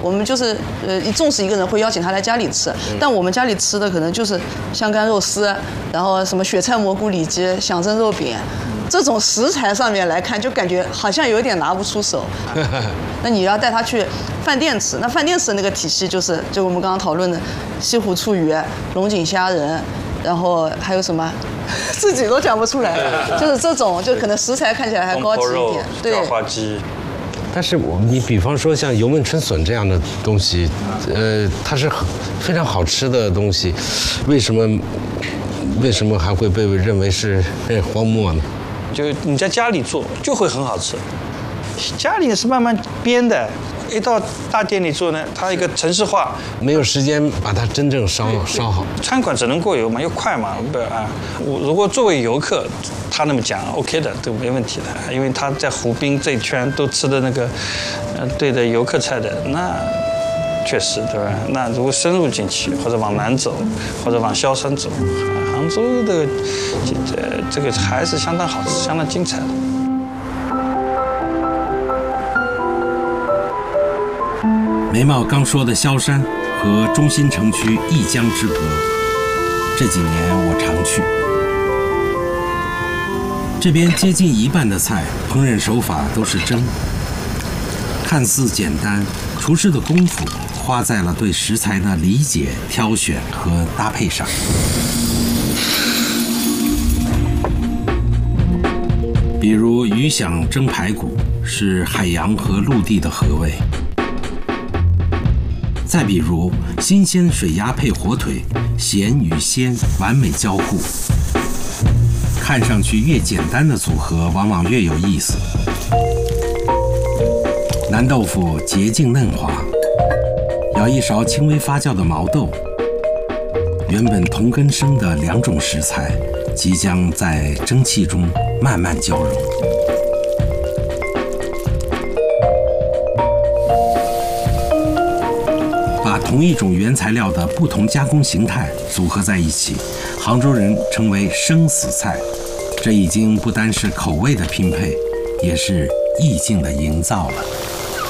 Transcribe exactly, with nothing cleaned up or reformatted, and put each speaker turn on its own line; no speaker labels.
我们就是呃，重视一个人会邀请他来家里吃，嗯、但我们家里吃的可能就是香干肉丝，然后什么雪菜蘑菇里脊、响蒸肉饼。这种食材上面来看，就感觉好像有点拿不出手。那你要带他去饭店吃，那饭店吃的那个体系就是，就我们刚刚讨论的西湖醋鱼、龙井虾仁，然后还有什么，自己都讲不出来。就是这种，就可能食材看起来还高级一点。对。
叫花鸡。
但是我你比方说像油焖春笋这样的东西，呃，它是非常好吃的东西，为什么为什么还会被认为是荒漠呢？
就你在家里做就会很好吃，家里是慢慢编的，一到大店里做呢，它一个城市化，
没有时间把它真正烧烧好。
餐馆只能过油嘛，又快嘛，不啊？我如果作为游客，他那么讲 OK 的都没问题的，因为他在湖滨这一圈都吃的那个，呃，对的游客菜的那。确实，对吧？那如果深入进去，或者往南走，或者往萧山走，杭州的这这个还是相当好吃、相当精彩的。
眉毛刚说的萧山和中心城区一江之隔，这几年我常去。这边接近一半的菜烹饪手法都是蒸，看似简单，厨师的功夫花在了对食材的理解、挑选和搭配上。比如鱼响蒸排骨是海洋和陆地的合味，再比如新鲜水鸭配火腿，咸与鲜完美交互。看上去越简单的组合，往往越有意思。南豆腐洁净嫩滑，舀一勺轻微发酵的毛豆，原本同根生的两种食材，即将在蒸汽中慢慢交融。把同一种原材料的不同加工形态组合在一起，杭州人称为生死菜。这已经不单是口味的拼配，也是意境的营造了。